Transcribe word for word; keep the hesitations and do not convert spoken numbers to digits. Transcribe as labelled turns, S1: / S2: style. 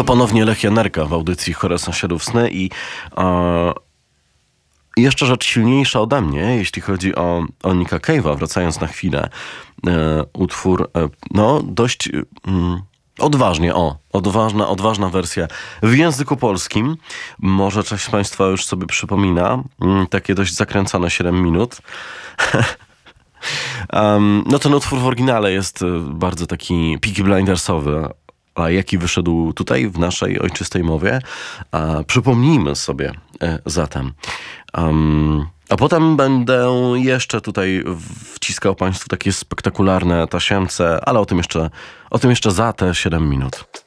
S1: ponownie Lech Janerka w audycji Chore Sąsiadów Sny i e, jeszcze rzecz silniejsza ode mnie, jeśli chodzi o, o Nicka Cave'a, wracając na chwilę, e, utwór, e, no dość mm, odważnie, o, odważna, odważna wersja w języku polskim. Może część z Państwa już sobie przypomina, mm, takie dość zakręcone siedem minut. um, no ten utwór w oryginale jest bardzo taki Peaky Blindersowy, a jaki wyszedł tutaj w naszej ojczystej mowie. A przypomnijmy sobie e, zatem. Um, a potem będę jeszcze tutaj wciskał Państwu takie spektakularne tasiemce, ale o tym jeszcze, o tym jeszcze za te siedem minut.